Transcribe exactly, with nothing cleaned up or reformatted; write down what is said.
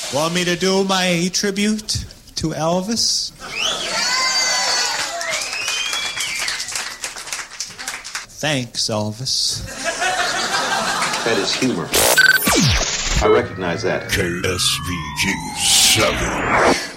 Want me to do my tribute to Elvis? Thanks, Elvis. That is humor. I recognize that. K S V G seven.